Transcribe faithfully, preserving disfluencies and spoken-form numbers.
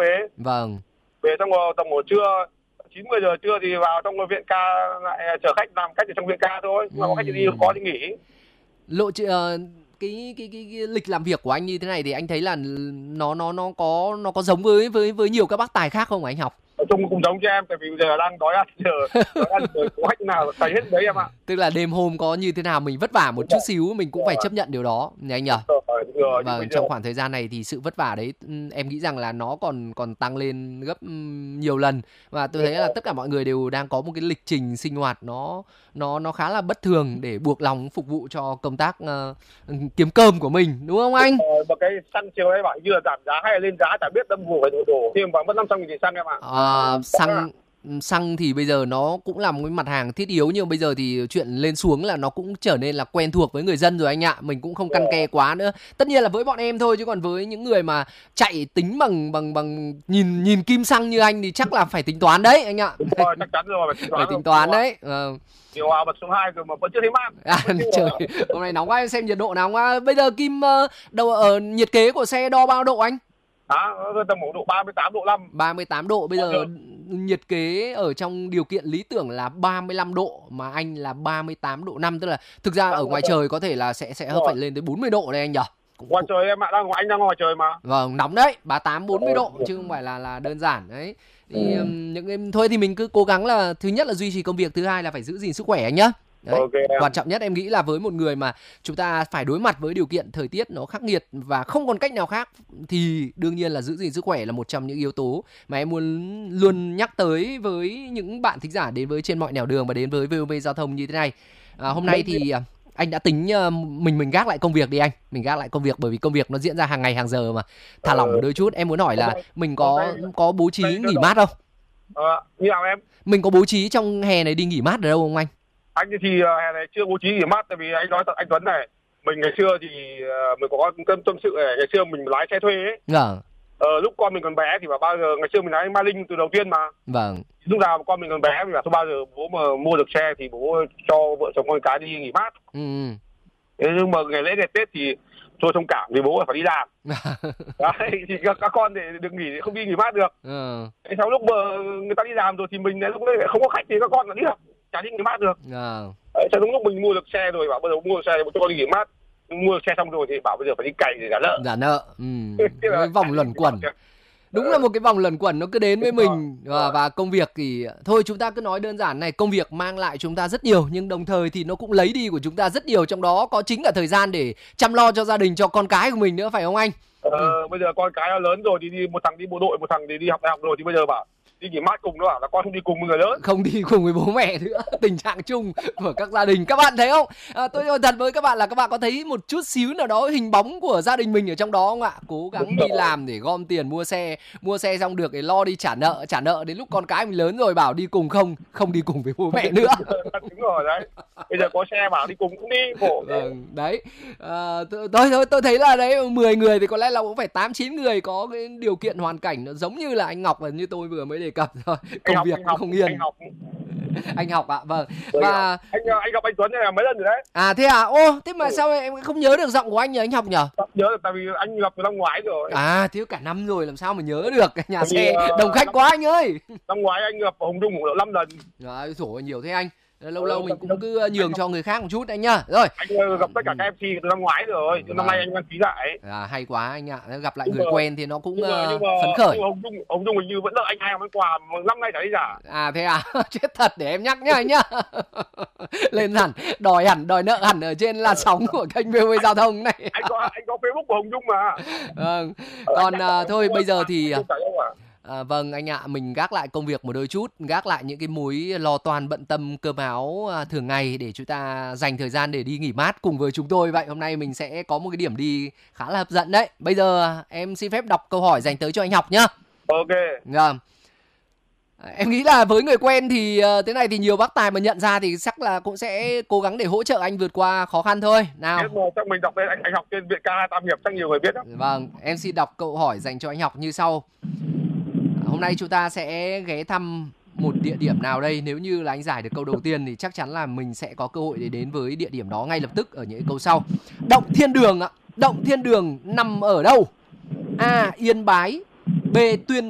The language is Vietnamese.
về. Vâng. Về xong rồi tầm một trưa, chín mười giờ trưa thì vào trong viện ca lại chở khách làm cách ở trong viện ca thôi. Mà có khách thì đi có thì nghỉ. Lộ trình uh, cái, cái cái cái lịch làm việc của anh như thế này thì anh thấy là nó nó nó có nó có giống với với với nhiều các bác tài khác không anh Học? Nói chung cũng giống cho em, tại vì giờ đang đói ăn, giờ đói ăn rồi có khách nào thấy hết đấy em ạ. Tức là đêm hôm có như thế nào mình vất vả một chút xíu mình cũng phải chấp nhận điều đó nhỉ anh nhỉ? Vâng, trong khoảng thời gian này thì sự vất vả đấy em nghĩ rằng là nó còn còn tăng lên gấp nhiều lần, và tôi thấy là tất cả mọi người đều đang có một cái lịch trình sinh hoạt nó nó nó khá là bất thường để buộc lòng phục vụ cho công tác uh, kiếm cơm của mình, đúng không anh? Và cái xăng chiều ấy bảo như là giảm giá hay là lên giá chả biết, đâm vụ phải đổ đổ thêm vào mất năm trăm nghìn tiền xăng em ạ. À, xăng xăng thì bây giờ nó cũng là một cái mặt hàng thiết yếu, nhưng bây giờ thì chuyện lên xuống là nó cũng trở nên là quen thuộc với người dân rồi anh ạ. Mình cũng không căn ke quá nữa. Tất nhiên là với bọn em thôi, chứ còn với những người mà chạy tính bằng bằng bằng nhìn nhìn kim xăng như anh thì chắc là phải tính toán đấy anh ạ. Rồi, chắc chắn rồi, phải tính toán, phải tính toán đấy. Ờ. Điều hòa bật số hai rồi mà vẫn chưa thấy mát. À, trời, hôm nay nóng quá, em xem nhiệt độ nào quá. Bây giờ kim uh, đầu ở uh, nhiệt kế của xe đo bao độ anh? À, tầm độ ba mươi tám độ năm. ba mươi tám độ, bây giờ ừ. nhiệt kế ở trong điều kiện lý tưởng là ba mươi lăm độ mà anh là ba mươi tám độ năm, tức là thực ra ở ngoài trời có thể là sẽ sẽ phải lên tới bốn mươi độ đây anh nhỉ? Ngoài trời em ạ, đang anh đang ngoài trời mà. Vâng, nóng đấy, ba mươi tám bốn mươi độ chứ không phải là là đơn giản đấy. Thì ừ. những em thôi thì mình cứ cố gắng là thứ nhất là duy trì công việc, thứ hai là phải giữ gìn sức khỏe anh nhá. Đấy. Okay, quan trọng nhất em nghĩ là với một người mà chúng ta phải đối mặt với điều kiện thời tiết nó khắc nghiệt và không còn cách nào khác thì đương nhiên là giữ gìn sức khỏe là một trong những yếu tố mà em muốn luôn nhắc tới với những bạn thính giả đến với Trên Mọi Nẻo Đường và đến với vê o vê Giao thông như thế này. À, hôm nay thì anh đã tính mình mình gác lại công việc đi anh, mình gác lại công việc bởi vì công việc nó diễn ra hàng ngày hàng giờ mà, thả lỏng một đôi chút. Em muốn hỏi là mình có có bố trí nghỉ mát không? Ờ, như nào em? Mình có bố trí trong hè này đi nghỉ mát ở đâu không anh? Anh thì hè này chưa bố trí nghỉ mát, tại vì anh nói thật anh Tuấn này, mình ngày xưa thì mình có tâm tâm sự này, ngày xưa mình lái xe thuê ấy. Vâng. Ờ, lúc con mình còn bé thì bảo bao giờ ngày xưa mình lái Ma Linh từ đầu tiên mà. Vâng. Lúc nào con mình còn bé thì bảo thôi bao giờ bố mà mua được xe thì bố cho vợ chồng con cái đi nghỉ mát. Ừ. Thế nhưng mà ngày lễ ngày Tết thì tôi thông cảm vì bố phải đi làm. Đấy, thì các, các con để được nghỉ không đi nghỉ mát được. Ừ. Thế sau lúc mà người ta đi làm rồi thì mình lúc đấy không có khách thì các con là đi học, chả đi nghỉ mát được. Ừ. Đấy, sau đúng lúc mình mua được xe rồi bảo bây giờ mua được xe bố cho con đi nghỉ mát. Mua được xe xong rồi thì bảo bây giờ phải đi cày để trả nợ. Trả nợ. Ừ. Cái vòng luẩn quẩn. Đúng là một cái vòng luẩn quẩn nó cứ đến với mình. Và, và công việc thì thôi chúng ta cứ nói đơn giản này, công việc mang lại chúng ta rất nhiều nhưng đồng thời thì nó cũng lấy đi của chúng ta rất nhiều, trong đó có chính cả thời gian để chăm lo cho gia đình, cho con cái của mình nữa, phải không anh? Ờ, ừ. Bây giờ con cái nó lớn rồi thì đi, một thằng đi bộ đội, một thằng thì đi học đại học rồi thì bây giờ bảo đi nghỉ mát cùng, nó bảo là con không đi cùng với người lớn, không đi cùng với bố mẹ nữa. Tình trạng chung của các gia đình, các bạn thấy không? À, tôi nói thật với các bạn là các bạn có thấy một chút xíu nào đó hình bóng của gia đình mình ở trong đó không ạ? Cố gắng Đúng đi rồi. làm để gom tiền mua xe, mua xe xong được để lo đi trả nợ, trả nợ đến lúc con cái mình lớn rồi bảo đi cùng, không không đi cùng với bố mẹ nữa. Đúng rồi đấy. Bây giờ có xe bảo đi cùng cũng đi khổ. Vâng, đấy. À, tôi, tôi tôi thấy là đấy mười người thì có lẽ là cũng phải tám chín người có cái điều kiện hoàn cảnh nó giống như là anh Ngọc và như tôi vừa mới đề cập rồi. Công học, việc cũng học, không yên. Anh học. Anh học ạ, à? Vâng. Rồi và anh anh gặp anh Tuấn này là mấy lần rồi đấy. À thế à? Ô, thế mà ừ. sao em không nhớ được giọng của anh nhỉ, anh Học nhỉ? Nhớ được, tại vì anh gặp từ năm ngoái rồi. À, thiếu cả năm rồi làm sao mà nhớ được. Nhà tại xe vì, uh, đông khách năm, quá anh ơi. Năm ngoái anh gặp Hồng Dung cũng được năm lần. Rồi, rồi nhiều thế anh. Lâu lâu ừ, mình cũng cứ nhường cho người khác một chút anh nhá. Rồi. Anh gặp tất cả các em xê từ năm ngoái rồi, từ năm nay anh đăng ký lại. À, hay quá anh ạ. Gặp lại nhưng người mà, quen thì nó cũng nhưng mà, nhưng mà, phấn khởi. Nhưng mà Hồng Dung, Hồng Dung hình như vẫn đợi anh hai món quà mà năm nay chả đi trả. À thế à? Chết thật, để em nhắc nhá anh nhá. Lên hẳn, đòi hẳn, đòi nợ hẳn ở trên làn sóng của kênh vê o vê Giao thông này. Anh có anh có Facebook của Hồng Dung mà. Vâng. Còn à, thôi bây giờ thì À, vâng anh ạ, à, mình gác lại công việc một đôi chút, gác lại những cái mối lo toan bận tâm cơm áo à, thường ngày để chúng ta dành thời gian để đi nghỉ mát cùng với chúng tôi. Vậy hôm nay mình sẽ có một cái điểm đi khá là hấp dẫn đấy. Bây giờ em xin phép đọc câu hỏi dành tới cho anh Học nhá. Ok. Vâng. Em nghĩ là với người quen thì uh, thế này thì nhiều bác tài mà nhận ra thì chắc là cũng sẽ cố gắng để hỗ trợ anh vượt qua khó khăn thôi. Nào. Chắc mình đọc đây, anh, anh học trên viện ca Tam Hiệp chắc nhiều người biết đó. Vâng, em xin đọc câu hỏi dành cho anh Học như sau. Hôm nay chúng ta sẽ ghé thăm một địa điểm nào đây. Nếu như là anh giải được câu đầu tiên thì chắc chắn là mình sẽ có cơ hội để đến với địa điểm đó ngay lập tức ở những câu sau. Động Thiên Đường ạ. Động Thiên Đường nằm ở đâu? A. Yên Bái. B. Tuyên